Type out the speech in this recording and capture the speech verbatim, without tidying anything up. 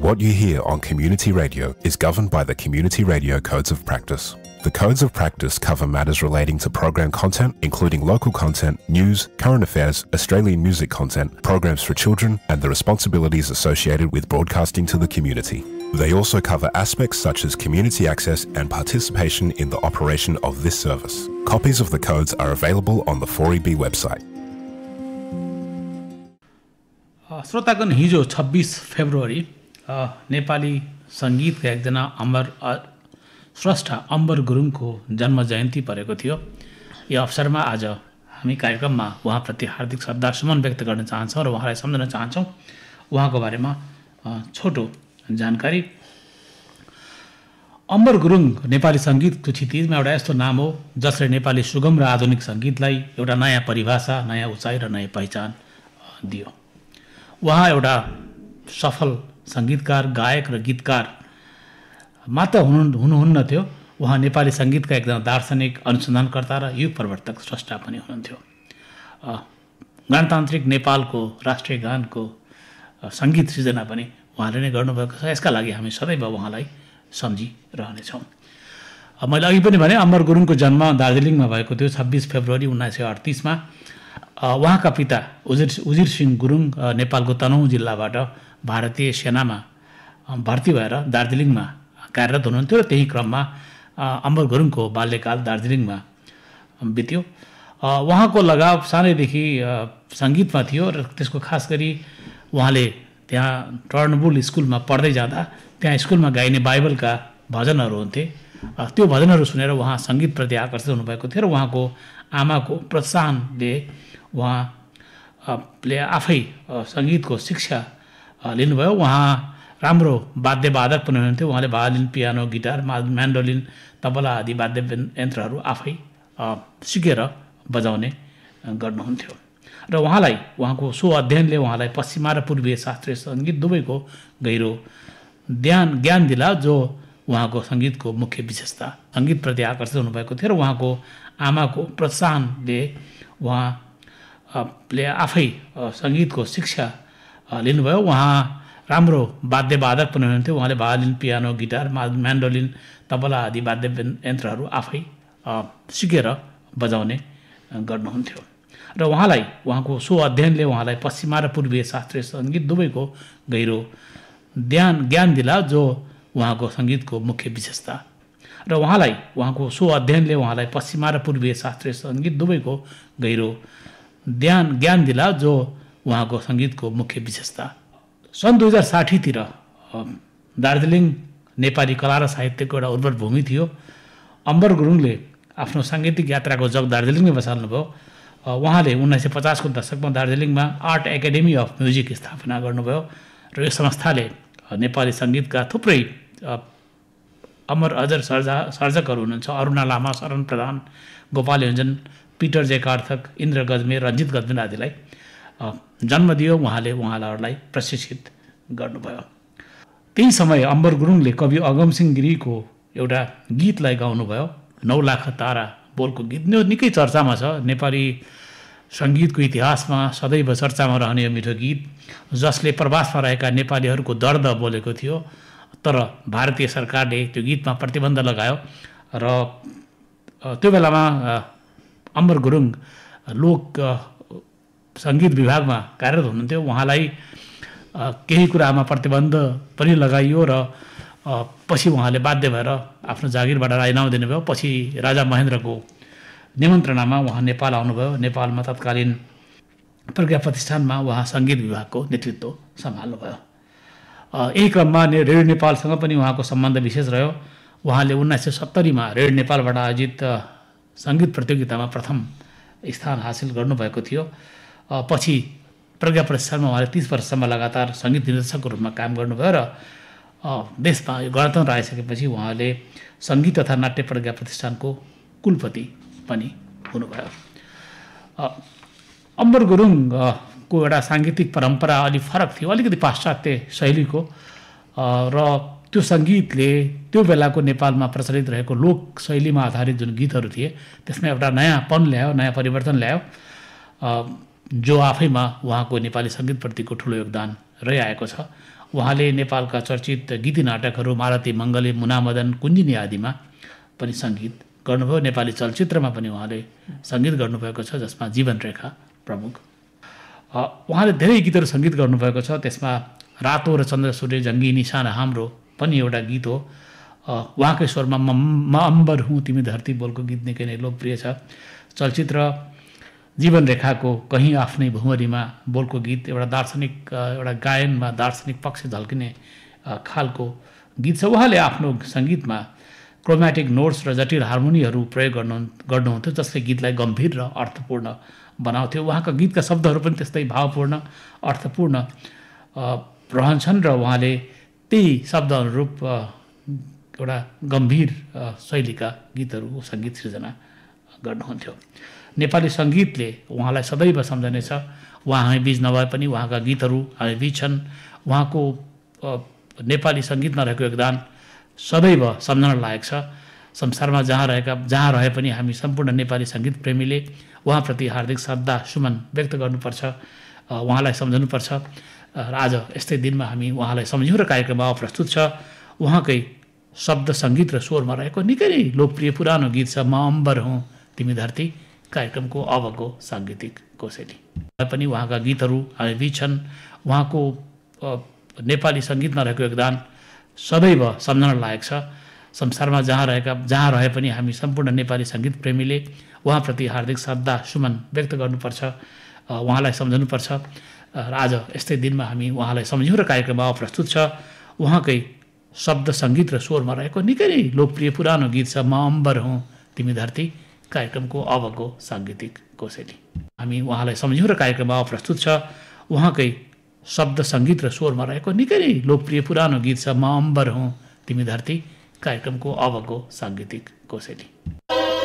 What you hear on community radio is governed by the Community Radio Codes of Practice. The Codes of Practice cover matters relating to program content, including local content, news, current affairs, Australian music content, programs for children, and the responsibilities associated with broadcasting to the community. They also cover aspects such as community access and participation in the operation of this service. Copies of the codes are available on the four E B website. श्रोतागण, हिजो छब्बीस February Nepali सङ्गीतका एकजना अमर स्रष्टा अम्बर गुरुङको जन्म जयन्ती परेको थियो। यो अवसरमा आज हामी कार्यक्रममा उहाँप्रति हार्दिक श्रद्धासुमन व्यक्त गर्न चाहन्छौँ र उहाँलाई सम्झन चाहन्छौँ। उहाँको बारेमा छोटो जानकारी। अम्बर गुरुङ नेपाली सङ्गीतको क्षितिजमा एउटा यस्तो नाम हो जसले नेपाली सुगम र आधुनिक सङ्गीतलाई एउटा नयाँ परिभाषा, नयाँ उचाइ र नयाँ पहिचान दियो। उहाँ एउटा सफल सङ्गीतकार, गायक र गीतकार मात्र हुनु हुनुहुन्न थियो, उहाँ नेपाली सङ्गीतका एकजना दार्शनिक, अनुसन्धानकर्ता र युग प्रवर्तक स्रष्टा पनि हुनुहुन्थ्यो। गणतान्त्रिक नेपालको राष्ट्रिय गानको सङ्गीत सृजना पनि उहाँले नै गर्नुभएको छ। यसका लागि हामी सदैव उहाँलाई सम्झिरहनेछौँ। मैले अघि पनि भने अम्बर गुरुङको जन्म दार्जिलिङमा भएको थियो छब्बिस फेब्रुअरी उन्नाइस सय अडतिसमा। उहाँका पिता उजिर उजिर सिंह गुरुङ नेपालको तनहुँ जिल्लाबाट भारतीय सेनामा भर्ती भएर दार्जिलिङमा कार्यरत हुनुहुन्थ्यो र त्यही क्रममा अम्बर गुरुङको बाल्यकाल दार्जिलिङमा बित्यो। उहाँको लगाव सानैदेखि सङ्गीतमा थियो र त्यसको खास गरी उहाँले त्यहाँ टर्नबुल स्कुलमा पढ्दै जाँदा त्यहाँ स्कुलमा गाइने बाइबलका भजनहरू हुन्थे। त्यो भजनहरू सुनेर उहाँ सङ्गीतप्रति आकर्षित हुनुभएको थियो र उहाँको आमाको प्रोत्साहनले उहाँले आफै सङ्गीतको शिक्षा लिनुभयो। उहाँ राम्रो वाद्यवादक पनि हुनुहुन्थ्यो। उहाँले violin, piano, guitar, mandolin, tabla आदि वाद्य यन्त्रहरू आफै सिकेर बजाउने गर्नुहुन्थ्यो र उहाँलाई उहाँको सो अध्ययनले उहाँलाई पश्चिमा र पूर्वीय शास्त्रीय सङ्गीत दुवैको गहिरो ज्ञान ज्ञान दिला, जो उहाँको सङ्गीतको मुख्य विशेषता। सङ्गीतप्रति आकर्षित हुनुभएको थियो र उहाँको आमाको प्रोत्साहनले उहाँले आफै सङ्गीतको शिक्षा लिनुभयो। उहाँ राम्रो वाद्यवादक पनि हुनुहुन्थ्यो। उहाँले violin, piano, guitar, mandolin, tabla आदि वाद्य यन्त्रहरू आफै सिकेर बजाउने गर्नुहुन्थ्यो र उहाँलाई उहाँको सो अध्ययनले उहाँलाई पश्चिमा र पूर्वीय शास्त्रीय सङ्गीत दुवैको गहिरो ज्ञान ज्ञान दिला, जो उहाँको सङ्गीतको मुख्य विशेषता। र उहाँलाई उहाँको सो अध्ययनले उहाँलाई पश्चिमा र पूर्वीय शास्त्रीय सङ्गीत दुवैको गहिरो ज्ञान ज्ञान दिला, जो उहाँको सङ्गीतको मुख्य विशेषता। सन् दुई हजार साठीतिर दार्जिलिङ नेपाली कला र साहित्यको एउटा उर्वर भूमि थियो। अम्बर गुरुङले आफ्नो साङ्गीतिक यात्राको जग दार्जिलिङमै बसाल्नुभयो। उहाँले उन्नाइस सय पचासको दशकमा दार्जिलिङमा आर्ट एकाडेमी अफ म्युजिक स्थापना गर्नुभयो र यो संस्थाले नेपाली सङ्गीतका थुप्रै अमर अजर सर्जा सर्जकहरू हुनुहुन्छ। अरुणा लामा, शरण प्रधान, गोपाल योञ्जन, पिटर जे कार्थक, इन्द्र गजमेर, रञ्जित गजमेर आदिलाई जन्म दियो। उहाँले उहाँहरूलाई प्रशिक्षित गर्नुभयो। त्यही समय अम्बर गुरुङले कवि अगमसिंह गिरीको एउटा गीतलाई गाउनुभयो, नौ लाख तारा बोलको गीत। यो निकै चर्चामा छ। नेपाली सङ्गीतको इतिहासमा सदैव चर्चामा रहने यो मिठो गीत, जसले प्रवासमा रहेका नेपालीहरूको दर्द बोलेको थियो। तर भारतीय सरकारले त्यो गीतमा प्रतिबन्ध लगायो र त्यो बेलामा अम्बर गुरुङ लोक सङ्गीत विभागमा कार्यरत हुनुहुन्थ्यो। उहाँलाई केही कुरामा प्रतिबन्ध पनि लगाइयो र पछि उहाँले बाध्य भएर आफ्नो जागिरबाट राजीनामा दिनुभयो। पछि राजा महेन्द्रको निमन्त्रणामा उहाँ नेपाल आउनुभयो। नेपालमा तत्कालीन प्रज्ञा प्रतिष्ठानमा उहाँ सङ्गीत विभागको नेतृत्व सम्हाल्नुभयो। यही क्रममा रेडियो नेपालसँग पनि उहाँको सम्बन्ध विशेष रह्यो। उहाँले उन्नाइस सय सत्तरीमा रेडियो नेपालबाट आयोजित सङ्गीत प्रतियोगितामा प्रथम स्थान हासिल गर्नुभएको थियो। पछि प्रज्ञा प्रतिष्ठानमा उहाँले तिस वर्षसम्म लगातार सङ्गीत निर्देशकको रूपमा काम गर्नुभयो र देशमा यो गणतन्त्र आइसकेपछि उहाँले सङ्गीत तथा नाट्य प्रज्ञा प्रतिष्ठानको कुलपति पनि हुनुभयो। अम्बर गुरुङको एउटा साङ्गीतिक परम्परा अलिक फरक थियो, अलिकति पाश्चात्य शैलीको, र त्यो सङ्गीतले त्यो बेलाको नेपालमा प्रचलित रहेको लोक शैलीमा आधारित जुन गीतहरू थिए त्यसमा एउटा नयाँपन ल्यायो, नयाँ परिवर्तन ल्यायो, जो आफैमा उहाँको नेपाली सङ्गीतप्रतिको ठुलो योगदान रहिआएको छ। उहाँले नेपालका चर्चित गीती नाटकहरू मालती मङ्गले, मुना मदन, कुञ्जिनी आदिमा पनि सङ्गीत गर्नुभयो। नेपाली चलचित्रमा पनि उहाँले सङ्गीत गर्नुभएको छ, जसमा जीवन रेखा प्रमुख। उहाँले धेरै गीतहरू सङ्गीत गर्नुभएको छ। त्यसमा रातो र चन्द्र सूर्य जङ्गी निशाना हाम्रो पनि एउटा गीत हो। उहाँकै स्वरमा म अम्बर हुँ तिमी धरती बोलको गीत निकै नै लोकप्रिय छ। चलचित्र जीवन रेखाको कहीँ आफ्नै भुमरीमा बोलको गीत एउटा दार्शनिक एउटा गायनमा दार्शनिक पक्ष झल्किने खालको गीत छ। उहाँले आफ्नो सङ्गीतमा क्रोम्याटिक नोट्स र जटिल हार्मोनीहरू प्रयोग गर्नु गर्नुहुन्थ्यो, जसले गीतलाई गम्भीर र अर्थपूर्ण बनाउँथ्यो। उहाँका गीतका शब्दहरू पनि त्यस्तै भावपूर्ण, अर्थपूर्ण रहन्छन् र उहाँले त्यही शब्द अनुरूप एउटा गम्भीर शैलीका गीतहरू सङ्गीत सिर्जना गर्नुहुन्थ्यो। नेपाली सङ्गीतले उहाँलाई सदैव सम्झनेछ। उहाँ हामी बीच नभए पनि उहाँका गीतहरू हामी बीच छन्। उहाँको नेपाली सङ्गीतमा रहेको योगदान सदैव सम्झन लायक छ। संसारमा जहाँ रहेका जहाँ रहे पनि हामी सम्पूर्ण नेपाली सङ्गीत प्रेमीले उहाँप्रति हार्दिक श्रद्धा सुमन व्यक्त गर्नुपर्छ, उहाँलाई सम्झनुपर्छ। र आज यस्तै दिनमा हामी उहाँलाई सम्झौँ र कार्यक्रममा प्रस्तुत छ उहाँकै शब्द सङ्गीत र स्वरमा रहेको निकै नै लोकप्रिय पुरानो गीत छ म अम्बर हुँ तिमी धरती, कार्यक्रमको अबको साङ्गीतिक कोसेली। पनि उहाँका गीतहरू हामी बीच छन्। उहाँको नेपाली सङ्गीतमा रहेको योगदान सदैव सम्झन लायक छ। संसारमा जहाँ रहेका जहाँ रहे पनि हामी सम्पूर्ण नेपाली सङ्गीत प्रेमीले उहाँप्रति हार्दिक श्रद्धा सुमन व्यक्त गर्नुपर्छ, उहाँलाई सम्झनुपर्छ। र आज यस्तै दिनमा हामी उहाँलाई सम्झौँ र कार्यक्रममा प्रस्तुत छ उहाँकै शब्द सङ्गीत र स्वरमा रहेको निकै नै लोकप्रिय पुरानो गीत छ म अम्बर हुँ तिमी धरती, कार्यक्रमको अबको साङ्गीतिक कोसेली। हामी उहाँलाई सम्झौँ र कार्यक्रममा प्रस्तुत छ उहाँकै शब्द सङ्गीत र स्वरमा रहेको निकै नै लोकप्रिय पुरानो गीत छ म अम्बर हुँ तिमी धरती, कार्यक्रमको अबको साङ्गीतिक कोसेली।